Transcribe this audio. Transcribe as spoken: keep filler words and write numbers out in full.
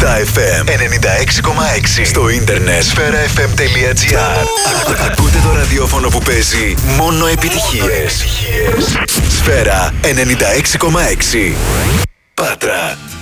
Star εφ εμ ενενήντα έξι κόμμα έξι. Στο ίντερνετ σφαίρα εφ εμ τελεία τζι άρ. Ακούτε το ραδιόφωνο που παίζει μόνο επιτυχίες. Σφαίρα ενενήντα έξι κόμμα έξι. Πάτρα.